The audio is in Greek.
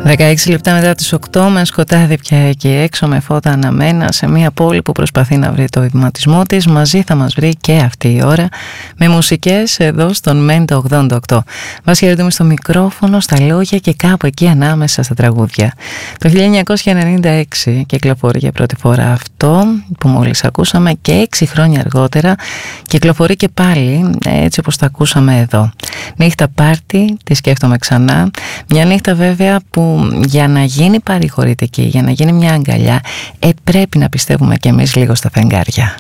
16 λεπτά μετά τις 8, με σκοτάδι πια εκεί έξω, με φώτα αναμένα, σε μια πόλη που προσπαθεί να βρει το βηματισμό της. Μαζί θα μας βρει και αυτή η ώρα, με μουσικές εδώ στον Μέντο 88. Μας χαιρετούμε στο μικρόφωνο, στα λόγια και κάπου εκεί ανάμεσα στα τραγούδια. Το 1996 κυκλοφορεί για πρώτη φορά αυτό που μόλις ακούσαμε, και 6 χρόνια αργότερα κυκλοφορεί και πάλι έτσι όπως το ακούσαμε εδώ. Νύχτα πάρτι, τη σκέφτομαι ξανά. Μια νύχτα βέβαια που για να γίνει παρηγορητική, για να γίνει μια αγκαλιά, πρέπει να πιστεύουμε κι εμείς λίγο στα φεγγάρια.